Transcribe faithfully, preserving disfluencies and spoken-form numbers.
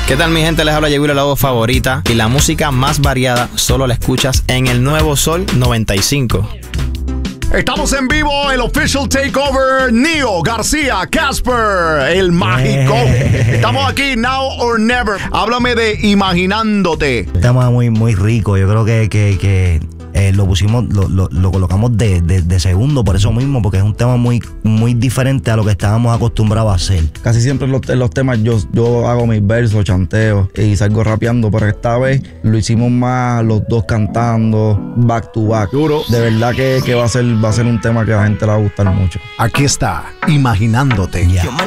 ¿Qué tal, mi gente? Les habla Yeguila, la voz favorita. Y la música más variada solo la escuchas en el Nuevo Sol noventa y cinco. Estamos en vivo, el Official Takeover, Neo García, Casper, el mágico. Estamos aquí, Now or Never. Háblame de Imaginándote. Un tema muy, muy rico. Yo creo que, que, que eh, lo pusimos, lo, lo, lo colocamos de, de, de segundo por eso mismo, porque es un tema muy, muy diferente a lo que estábamos acostumbrados a hacer. Casi siempre en los, en los temas yo, yo hago mis versos, chanteo y salgo rapeando, pero esta vez lo hicimos más los dos cantando, back to back. Duro. De verdad que, que va a ser, va a ser un tema que a la gente le va a gustar mucho. Aquí está, Imaginándote. Yeah.